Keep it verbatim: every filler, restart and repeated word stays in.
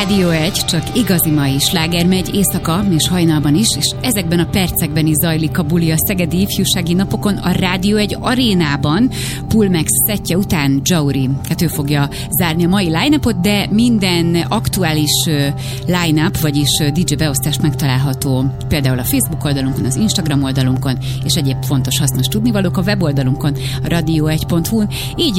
Rádió egy, csak igazi mai sláger megy éjszaka és hajnalban is, és ezekben a percekben is zajlik a buli a szegedi ifjúsági napokon a Rádió egy arénában. Pulmex szettje után Jauri, hát ő fogja zárni a mai line-upot, de minden aktuális line-up, vagyis dé dzsé beosztás megtalálható például a Facebook oldalunkon, az Instagram oldalunkon, és egyéb fontos hasznos tudnivalók a weboldalunkon, a radio egy pont hu-n. Így